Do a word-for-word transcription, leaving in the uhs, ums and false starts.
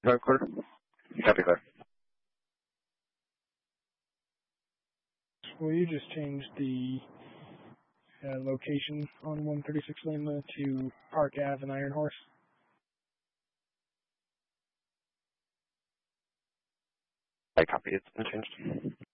Drive clear. Copy clear. Will you just change the uh, location on one thirty-six Lima to Park Ave and Iron Horse? I copy. It's been changed.